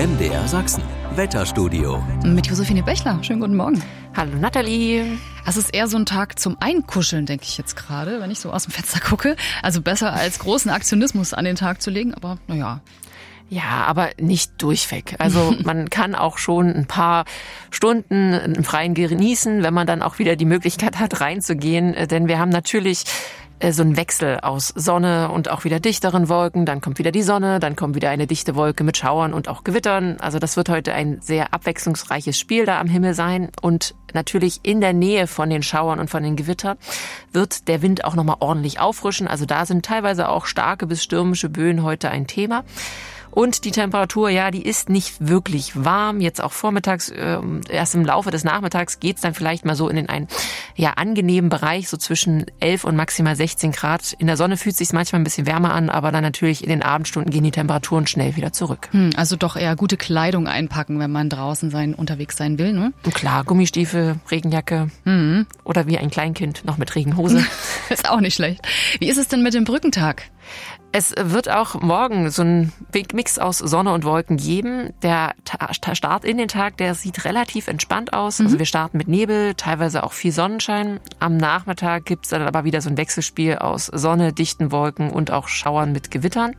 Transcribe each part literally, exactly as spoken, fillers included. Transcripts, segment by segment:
M D R Sachsen, Wetterstudio. Mit Josephine Bechler. Schönen guten Morgen. Hallo Nathalie. Es ist eher so ein Tag zum Einkuscheln, denke ich jetzt gerade, wenn ich so aus dem Fenster gucke. Also besser als großen Aktionismus an den Tag zu legen, aber naja. Ja, aber nicht durchweg. Also man kann auch schon ein paar Stunden im Freien genießen, wenn man dann auch wieder die Möglichkeit hat, reinzugehen. Denn wir haben natürlich so einen Wechsel aus Sonne und auch wieder dichteren Wolken. Dann kommt wieder die Sonne, dann kommt wieder eine dichte Wolke mit Schauern und auch Gewittern. Also das wird heute ein sehr abwechslungsreiches Spiel da am Himmel sein. Und natürlich in der Nähe von den Schauern und von den Gewittern wird der Wind auch nochmal ordentlich auffrischen. Also da sind teilweise auch starke bis stürmische Böen heute ein Thema. Und die Temperatur, ja, die ist nicht wirklich warm. Jetzt auch vormittags, äh, erst im Laufe des Nachmittags geht's dann vielleicht mal so in den einen ja angenehmen Bereich, so zwischen elf und maximal sechzehn Grad. In der Sonne fühlt es sich manchmal ein bisschen wärmer an, aber dann natürlich in den Abendstunden gehen die Temperaturen schnell wieder zurück. Hm, also doch eher gute Kleidung einpacken, wenn man draußen sein, unterwegs sein will, ne? Und klar, Gummistiefel, Regenjacke Mhm. oder wie ein Kleinkind noch mit Regenhose. Ist auch nicht schlecht. Wie ist es denn mit dem Brückentag? Es wird auch morgen so ein Mix aus Sonne und Wolken geben. Der Ta- Start in den Tag, der sieht relativ entspannt aus. Also wir starten mit Nebel, teilweise auch viel Sonnenschein. Am Nachmittag gibt's dann aber wieder so ein Wechselspiel aus Sonne, dichten Wolken und auch Schauern mit Gewittern.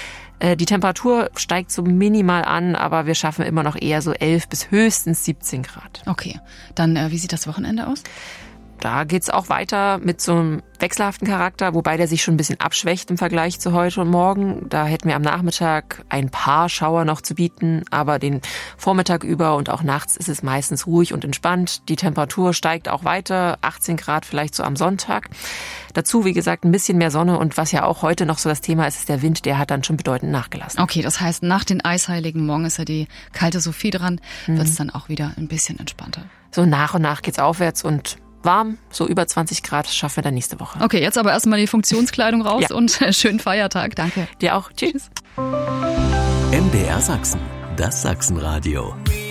Die Temperatur steigt so minimal an, aber wir schaffen immer noch eher so elf bis höchstens siebzehn Grad. Okay, dann äh, wie sieht das Wochenende aus? Da geht's auch weiter mit so einem wechselhaften Charakter, wobei der sich schon ein bisschen abschwächt im Vergleich zu heute und morgen. Da hätten wir am Nachmittag ein paar Schauer noch zu bieten, aber den Vormittag über und auch nachts ist es meistens ruhig und entspannt. Die Temperatur steigt auch weiter, achtzehn Grad vielleicht so am Sonntag. Dazu, wie gesagt, ein bisschen mehr Sonne und was ja auch heute noch so das Thema ist, ist der Wind, der hat dann schon bedeutend nachgelassen. Okay, das heißt, nach den Eisheiligen, morgen ist ja die kalte Sophie dran, mhm. wird es dann auch wieder ein bisschen entspannter. So nach und nach geht's aufwärts und warm, so über zwanzig Grad schaffen wir dann nächste Woche. Okay, jetzt aber erstmal die Funktionskleidung raus ja. und äh, schönen Feiertag. Danke. Dir auch. Tschüss. M D R Sachsen, das Sachsenradio.